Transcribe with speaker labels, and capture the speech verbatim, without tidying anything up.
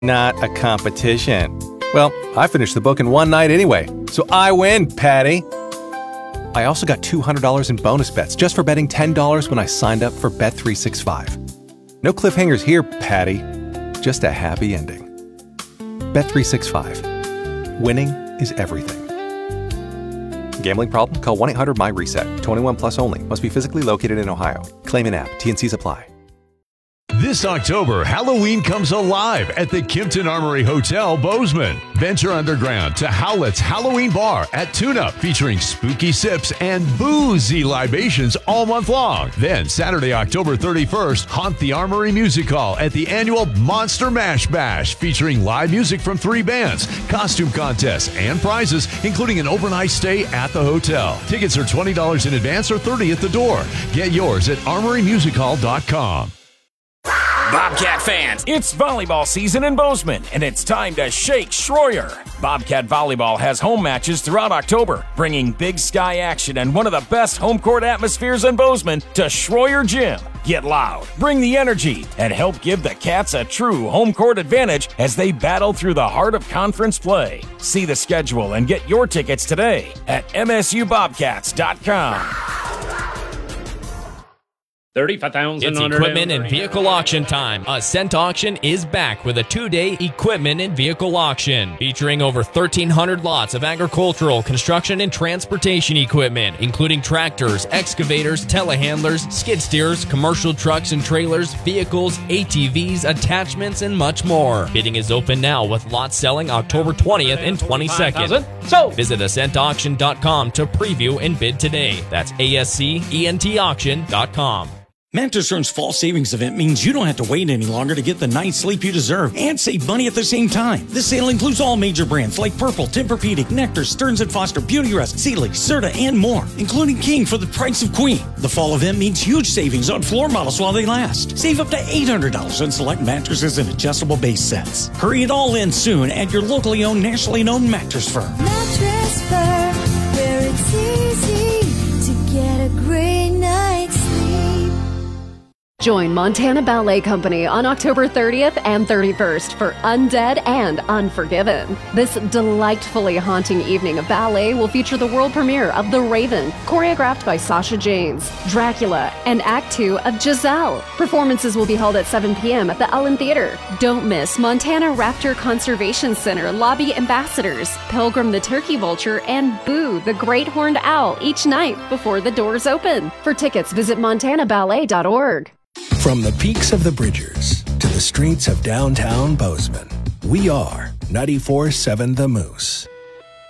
Speaker 1: not a competition. Well, I finished the book in one night anyway, so I win, Patty. I also got two hundred dollars in bonus bets just for betting ten dollars when I signed up for Bet three sixty-five. No cliffhangers here, Patty. Just a happy ending. Bet three sixty-five. Winning is everything. Gambling problem? Call one eight hundred M Y RESET. twenty-one plus only. Must be physically located in Ohio. Claim in app. T N Cs apply.
Speaker 2: This October, Halloween comes alive at the Kimpton Armory Hotel, Bozeman. Venture underground to Howlett's Halloween Bar at Tune-Up, featuring spooky sips and boozy libations all month long. Then, Saturday, October thirty-first, haunt the Armory Music Hall at the annual Monster Mash Bash, featuring live music from three bands, costume contests, and prizes, including an overnight stay at the hotel. Tickets are twenty dollars in advance or thirty dollars at the door. Get yours at armory music hall dot com.
Speaker 3: Bobcat fans, it's volleyball season in Bozeman, and it's time to shake Schroyer. Bobcat Volleyball has home matches throughout October, bringing big sky action and one of the best home court atmospheres in Bozeman to Schroyer Gym. Get loud, bring the energy, and help give the Cats a true home court advantage as they battle through the heart of conference play. See the schedule and get your tickets today at M S U bobcats dot com.
Speaker 4: thirty-five thousand
Speaker 5: It's equipment and vehicle auction time. Ascent Auction is back with a two-day equipment and vehicle auction featuring over thirteen hundred lots of agricultural, construction, and transportation equipment, including tractors, excavators, telehandlers, skid steers, commercial trucks and trailers, vehicles, A T Vs, attachments, and much more. Bidding is open now with lots selling October twentieth and twenty-second.
Speaker 4: So
Speaker 5: visit ascent auction dot com to preview and bid today. That's A S C E N T auction dot com.
Speaker 6: Mattress Firm's fall savings event means you don't have to wait any longer to get the night's sleep you deserve and save money at the same time. This sale includes all major brands like Purple, Tempur-Pedic, Nectar, Stearns and Foster, Beautyrest, Sealy, Serta, and more, including King for the price of Queen. The fall event means huge savings on floor models while they last. Save up to eight hundred dollars on select mattresses and adjustable base sets. Hurry, it all in soon at your locally owned, nationally known Mattress Firm.
Speaker 7: Mattress Firm, where it's easy to get a great night's sleep.
Speaker 8: Join Montana Ballet Company on October thirtieth and thirty-first for Undead and Unforgiven. This delightfully haunting evening of ballet will feature the world premiere of The Raven, choreographed by Sasha Janes, Dracula, and Act two of Giselle. Performances will be held at seven p.m. at the Ellen Theater. Don't miss Montana Raptor Conservation Center Lobby Ambassadors, Pilgrim the Turkey Vulture, and Boo the Great Horned Owl each night before the doors open. For tickets, visit montana ballet dot org.
Speaker 9: From the peaks of the Bridgers to the streets of downtown Bozeman, we are ninety-four point seven The Moose.